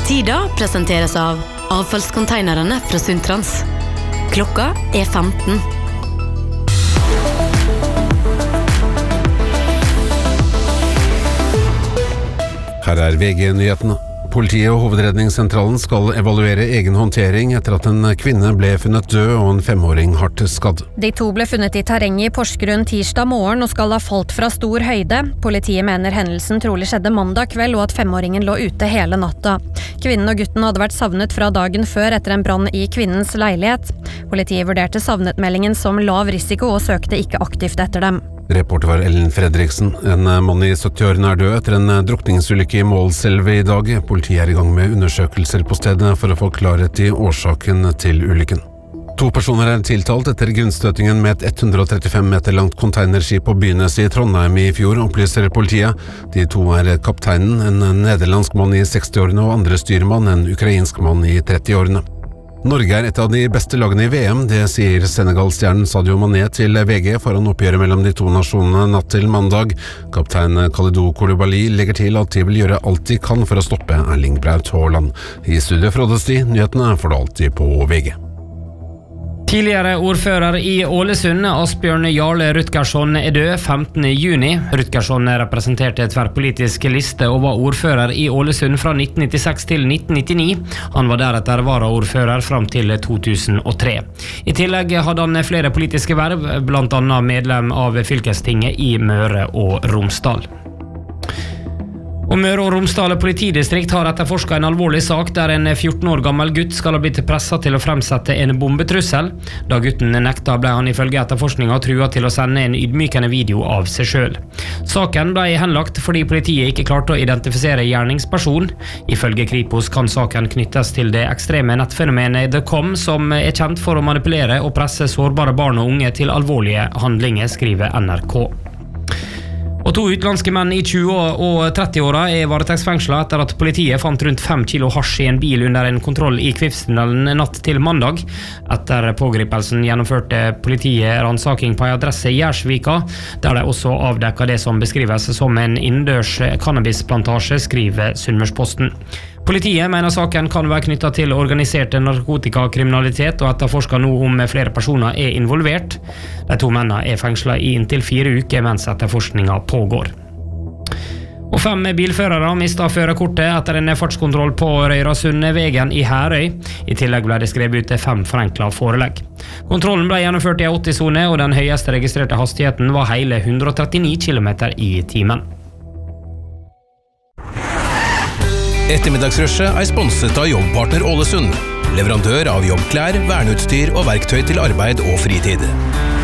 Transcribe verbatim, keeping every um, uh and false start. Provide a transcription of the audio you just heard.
Tida presenteres av avfallskonteinerne fra Sundtrans. Klokka er femten. Her er V G-nyhetene. Politiet og Hovedredningssentralen skal evaluere egen håndtering etter at en kvinne ble funnet død og en femåring hardt skadd. De to ble funnet i terrenget i Porsgrunn tirsdag morgen og skal ha falt fra stor høyde. Politiet mener hendelsen trolig skjedde mandag kveld og at femåringen lå ute hele natta. Kvinnen og gutten hadde vært savnet fra dagen før etter en brann i kvinnens leilighet. Politiet vurderte savnetmeldingen som lav risiko og søkte ikke aktivt etter dem. Reporter var Ellen Fredriksen. En mann i sytti-årene er død etter en drukningsulykke i Målselve i dag. Politiet er i gang med undersøkelser på stedet for å få klarhet i årsaken til ulykken. To personer er tiltalt etter grunnstøtingen med et hundre og trettifem meter langt containerskip på Bynes i Trondheim i fjor, opplyser politiet. De to er kapteinen, en nederlandsk mann i seksti-årene og andre styrmann, en ukrainsk mann i tretti-årene. Norge er et av de beste lagene i V M, det sier Senegal-stjernen Sadio Mané til V G foran oppgjøret mellom de to nasjonene natt til mandag. Kaptein Kalidou Koulibaly legger til at de vil gjøre alt de kan for å stoppe Erling Braut Haaland. I studio Frode Sti, nyhetene får du alltid på V G. Tidligere ordfører i Ålesund, Asbjørn Jarle Rutgersson, er død femtende juni. Rutgersson representerte tverrpolitisk liste og var ordfører i Ålesund fra nitten nittiseks til nitten nittini. Han var deretter varaordfører fram til to tusen og tre. I tillegg hadde han flere politiske verv, blant annet medlem av fylkestinget i Møre og Romsdal. Og Møre og Romsdal politidistrikt har etterforsket en alvorlig sak der en fjorten år gammel gutt skal ha blitt presset til å fremsette en bombetrussel. Da gutten nekta ble han ifølge etterforskningen truet til å sende en ydmykende video av seg selv. Saken ble henlagt fordi politiet ikke klarte å identifisere gjerningsperson. Ifølge Kripos kan saken knyttes til det ekstreme nettfenomenet The Com, som er kjent for å manipulere og presse sårbare barn og unge til alvorlige handlinger, skriver N R K. Og to utenlandske menn i tjue- og tretti-åra er varetektsfengslet etter at politiet fant rundt fem kilo hasj i en bil under en kontroll i Kvivstunnelen natt til mandag. Etter pågripelsen gjennomførte politiet ransaking på en adresse i Gjersvika, der de også avdekket det som beskrives som en innendørs cannabisplantasje, skriver Sunnmørsposten. Politiet mener saken kan være knyttet til organisert narkotikakriminalitet og etterforsker nå om flere personer er involvert. De to mennene er fengslet i inntil fire uker mens etterforskningen pågår. Og fem bilførere mistet førerkortet etter en fartskontroll på Røyrasundvegen i Herøy. I tillegg ble det skrevet ut fem forenklet forelegg. Kontrollen ble gjennomført i åtti-sone, og den høyeste registrerte hastigheten var hele hundre og trettini kilometer i timen. Ettermiddagsrushet er sponset av Jobbpartner Ålesund, leverandør av jobbklær, verneutstyr og verktøy til arbeid og fritid.